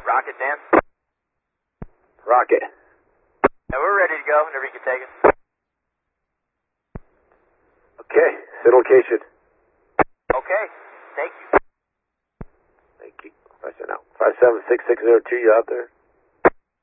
Rocket, Dan? Rocket. Yeah, we're ready to go whenever you can take us. Okay, set location. Okay, thank you. Thank you. 576-602, you out there?